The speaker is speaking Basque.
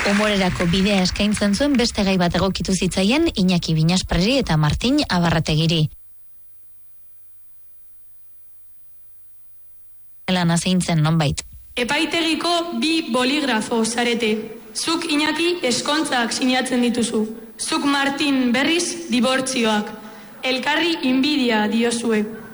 Humorerako bidea eskaintzen zuen beste gai bat egokitu zitzaien Iñaki Binaspreri eta Martin Abarrategiri. Lana zeintzen nonbait. Epaitegiko 2 boligrafo zarete. Zuk Iñaki eskontzak sinatzen dituzu. Zuk Martin berriz dibortzioak. Elkarri inbidia diozue.